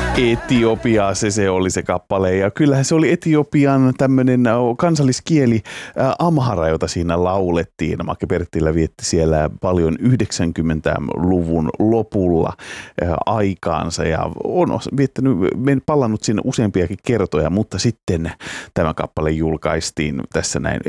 Etiopia, se oli se kappale. Ja kyllähän se oli Etiopian tämmöinen kansalliskieli amhara, jota siinä laulettiin. Make Perttilä vietti siellä paljon 90-luvun lopulla aikaansa ja on palannut sinne useampiakin kertoja, mutta sitten tämä kappale julkaistiin tässä näin